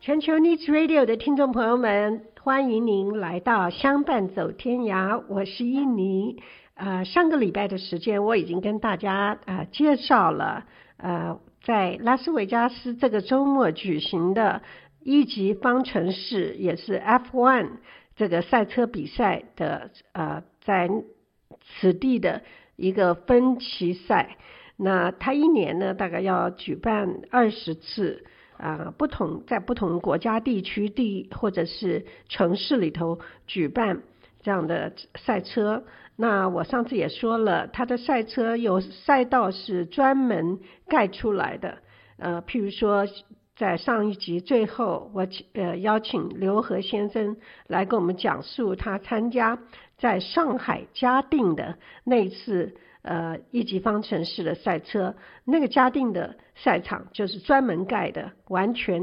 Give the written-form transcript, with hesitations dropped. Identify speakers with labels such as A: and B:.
A: 全球 News Radio 的听众朋友们，欢迎您来到相伴走天涯，我是依妮。上个礼拜的时间我已经跟大家介绍了在拉斯维加斯这个周末举行的一级方程式，也是 F1 这个赛车比赛的在此地的一个分期赛。那它一年呢大概要举办20次。在不同国家地区或者是城市里头举办这样的赛车。那我上次也说了，它的赛车有赛道是专门盖出来的。譬如说在上一集最后，我邀请刘和先生来跟我们讲述他参加在上海嘉定的那次一级方程式的赛车。那个嘉定的赛场就是专门盖的，完全